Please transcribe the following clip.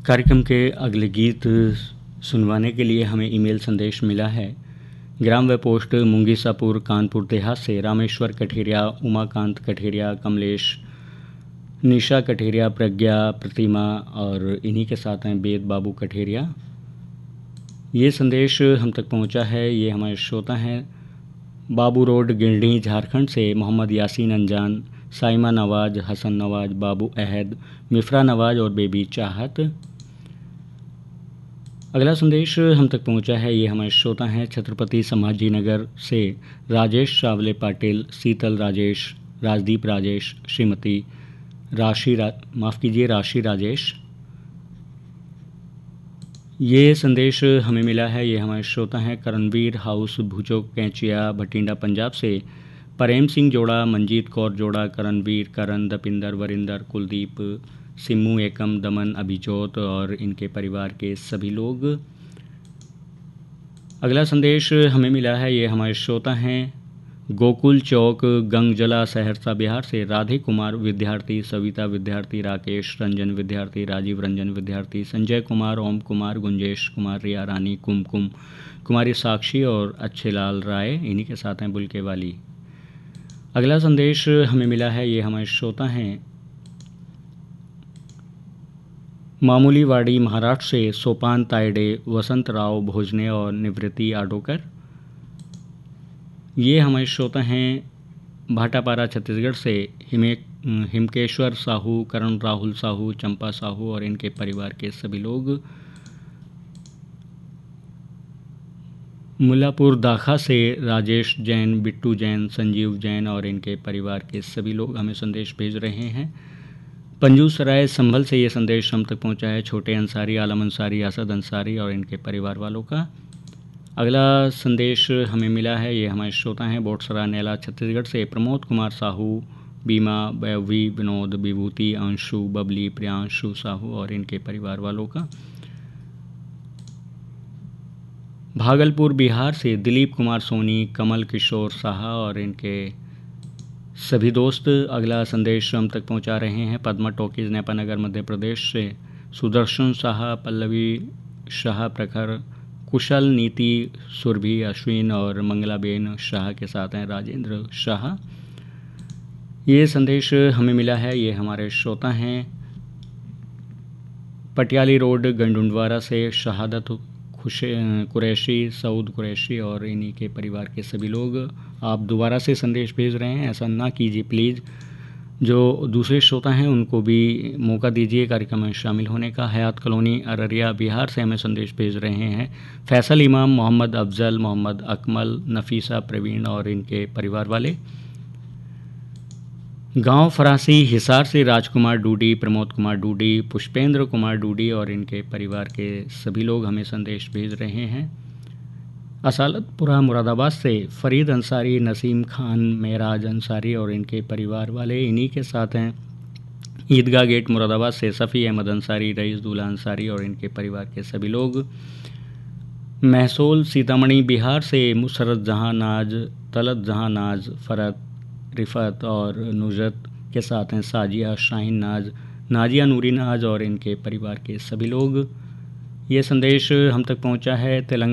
कार्यक्रम के अगले गीत सुनवाने के लिए हमें ईमेल संदेश मिला है। ग्राम व पोस्ट मुंगीसापुर कानपुर देहात से रामेश्वर कठेरिया, उमाकांत कठेरिया, कमलेश, निशा कठेरिया, प्रज्ञा, प्रतिमा और इन्हीं के साथ हैं वेद बाबू कठेरिया। ये संदेश हम तक पहुंचा है। ये हमारे श्रोता हैं बाबू रोड गिरडी झारखंड से मोहम्मद यासीन अंजान, साइमा नवाज, हसन नवाज, बाबू अहद, मिफ्रा नवाज और बेबी चाहत। अगला संदेश हम तक पहुंचा है। ये हमारे श्रोता हैं छत्रपति संभाजी नगर से राजेश सावले पाटिल, शीतल राजेश, राजदीप राजेश, श्रीमती राशि राशि राजेश। ये संदेश हमें मिला है। ये हमारे श्रोता हैं करणवीर हाउस भुजो कैंचिया भटिंडा पंजाब से प्रेम सिंह जोड़ा, मंजीत कौर जोड़ा, करणवीर, करण, दपिंदर, वरिंदर, कुलदीप, सिम्मू एकम, दमन, अभिजोत और इनके परिवार के सभी लोग। अगला संदेश हमें मिला है। ये हमारे श्रोता हैं गोकुल चौक गंगजला सहरसा बिहार से राधे कुमार विद्यार्थी, सविता विद्यार्थी, राकेश रंजन विद्यार्थी, राजीव रंजन विद्यार्थी, संजय कुमार, ओम कुमार, गुंजेश कुमार, रिया रानी, कुमकुम कुमारी, साक्षी और अच्छे लाल राय, इन्हीं के साथ हैं बुलके वाली। अगला संदेश हमें मिला है। ये हमारे श्रोता हैं मामूली वाड़ी महाराष्ट्र से सोपान तायडे, वसंत राव भोजने और निवृत्ति आडोकर। ये हमारे श्रोता हैं भाटापारा छत्तीसगढ़ से हिमकेश्वर साहू, करण राहुल साहू, चंपा साहू और इनके परिवार के सभी लोग। मुल्लापुर दाखा से राजेश जैन, बिट्टू जैन, संजीव जैन और इनके परिवार के सभी लोग हमें संदेश भेज रहे हैं। पंजू सराय संभल से ये संदेश हम तक पहुंचा है छोटे अंसारी, आलम अंसारी, असद अंसारी और इनके परिवार वालों का। अगला संदेश हमें मिला है। ये हमारे श्रोता हैं बोटसरा नैला छत्तीसगढ़ से प्रमोद कुमार साहू, बीमा, वैवी, विनोद, विभूति, अंशु, बबली, प्रियांशु साहू और इनके परिवार वालों का। भागलपुर बिहार से दिलीप कुमार सोनी, कमल किशोर साहा और इनके सभी दोस्त अगला संदेश हम तक पहुंचा रहे हैं पद्मा टॉकीज नेपानगर मध्य प्रदेश से सुदर्शन साहा, पल्लवी शाह, प्रखर, कुशल, नीति, सुरभि, अश्विन और मंगलाबेन शाह के साथ हैं राजेंद्र शाह। ये संदेश हमें मिला है। ये हमारे श्रोता हैं पटियाली रोड गंडुंडवारा से शहादत कुरैशी, सऊद कुरैशी और इन्हीं के परिवार के सभी लोग। आप दोबारा से संदेश भेज रहे हैं, ऐसा ना कीजिए प्लीज़। जो दूसरे श्रोता हैं उनको भी मौका दीजिए कार्यक्रम में शामिल होने का। हयात कॉलोनी अररिया बिहार से हमें संदेश भेज रहे हैं फैसल इमाम, मोहम्मद अफजल, मोहम्मद अकमल, नफीसा, प्रवीण और इनके परिवार वाले। गांव फरासी हिसार से राजकुमार डूडी, प्रमोद कुमार डूडी, पुष्पेंद्र कुमार डूडी और इनके परिवार के सभी लोग हमें संदेश भेज रहे हैं। असालतपुरा मुरादाबाद से फरीद अंसारी, नसीम खान, मेराज अंसारी और इनके परिवार वाले, इन्हीं के साथ हैं ईदगाह गेट मुरादाबाद से सफ़ी अहमद अंसारी, रईस दूल्हा अंसारी और इनके परिवार के सभी लोग। महसूल सीतामढ़ी बिहार से मुसरत जहां नाज, तलत जहां नाज, फ़रत, रिफ़त और नुजरत के साथ हैं साजिया, शाहीन नाज, नाजिया नूरी नाज और इनके परिवार के सभी लोग। ये संदेश हम तक पहुंचा है तेलंगाना